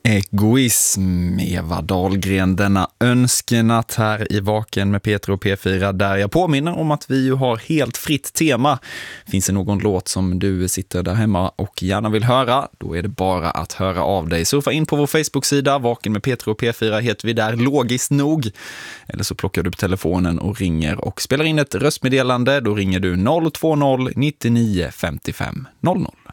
Egoism, Eva Dahlgren, denna önskenatt här i Vaken med Peter och P4, där jag påminner om att vi ju har helt fritt tema. Finns det någon låt som du sitter där hemma och gärna vill höra, då är det bara att höra av dig. Surfa in på vår Facebook-sida, Vaken med Peter och P4 heter vi där, logiskt nog. Eller så plockar du upp telefonen och ringer och spelar in ett röstmeddelande. Då ringer du 020 99 55 00.